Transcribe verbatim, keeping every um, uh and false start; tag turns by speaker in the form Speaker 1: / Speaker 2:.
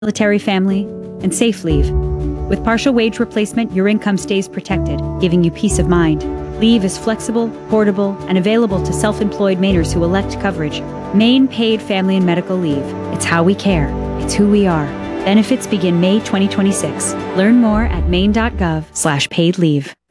Speaker 1: military family, and safe leave. With partial wage replacement, your income stays protected, giving you peace of mind. Leave is flexible, portable, and available to self-employed Mainers who elect coverage. Maine Paid Family and Medical Leave. It's how we care. It's who we are. Benefits begin May twenty twenty-six. Learn more at maine dot gov slash paid leave.